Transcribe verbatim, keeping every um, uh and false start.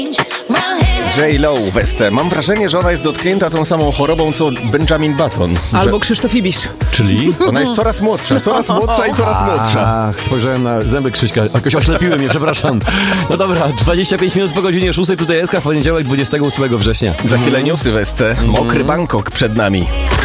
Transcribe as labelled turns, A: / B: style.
A: J-Lo w Esce. Mam wrażenie, że ona jest dotknięta tą samą chorobą, co Benjamin Button.
B: Albo
A: że
B: Krzysztof Ibisz.
C: Czyli?
A: ona jest coraz młodsza, coraz młodsza i coraz młodsza.
C: Ach, spojrzałem na zęby Krzyśka. Jakoś oślepiły mnie, przepraszam. No dobra, dwadzieścia pięć minut po godzinie szóstej, tutaj Eska w poniedziałek dwudziestego ósmego września.
A: Za chwilę newsy w Esce. Mokry Bangkok przed nami.